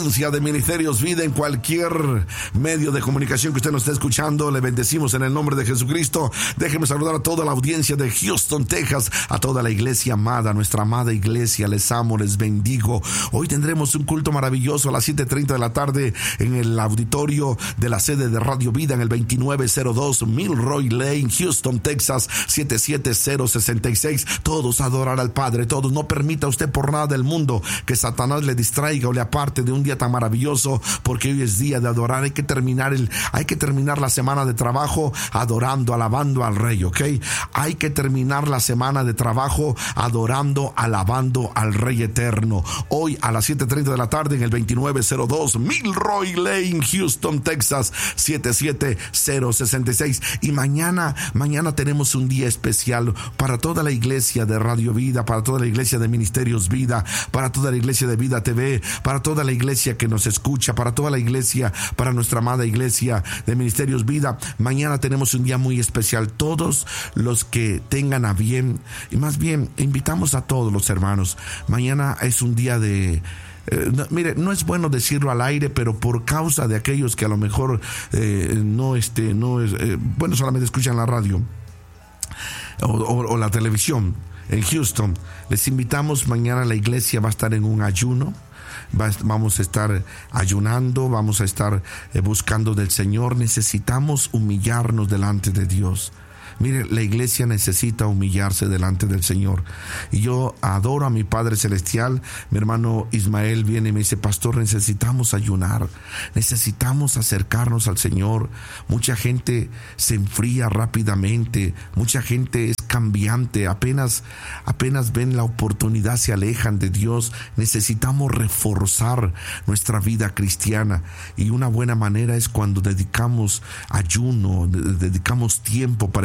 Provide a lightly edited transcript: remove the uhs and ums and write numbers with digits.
De Ministerios Vida en cualquier medio de comunicación que usted nos esté escuchando, le bendecimos en el nombre de Jesucristo. Déjeme saludar a toda la audiencia de Houston, Texas, a toda la iglesia amada, nuestra amada iglesia. Les amo, les bendigo. Hoy tendremos un culto maravilloso a las 7:30 de la tarde en el auditorio de la sede de Radio Vida en el 2902 Milroy Lane, Houston, Texas 77066. Todos a adorar al Padre, todos. No permita usted por nada del mundo que Satanás le distraiga o le aparte de un día tan maravilloso, porque hoy es día de adorar. Hay que terminar la semana de trabajo adorando, alabando al Rey, ¿ok? Hay que terminar la semana de trabajo adorando, alabando al Rey eterno. Hoy a las 7:30 de la tarde en el 2902 Milroy Lane, Houston, Texas 77066. Y mañana tenemos un día especial para toda la iglesia de Radio Vida, para toda la iglesia de Ministerios Vida, para toda la iglesia de Vida TV, para toda la iglesia que nos escucha, para toda la iglesia, para nuestra amada iglesia de Ministerios Vida. Mañana tenemos un día muy especial. Todos los que tengan a bien, y más bien invitamos a todos los hermanos. Mañana es un día de... mire, no es bueno decirlo al aire, pero por causa de aquellos que a lo mejor solamente escuchan la radio o la televisión en Houston, les invitamos. Mañana la iglesia va a estar en un ayuno. Vamos a estar ayunando, vamos a estar buscando del Señor. Necesitamos humillarnos delante de Dios. Mire, la iglesia necesita humillarse delante del Señor. Y yo adoro a mi Padre Celestial. Mi hermano Ismael viene y me dice: pastor, necesitamos ayunar, necesitamos acercarnos al Señor. Mucha gente se enfría rápidamente, mucha gente es cambiante, apenas ven la oportunidad se alejan de Dios. Necesitamos reforzar nuestra vida cristiana, y una buena manera es cuando dedicamos ayuno, dedicamos tiempo para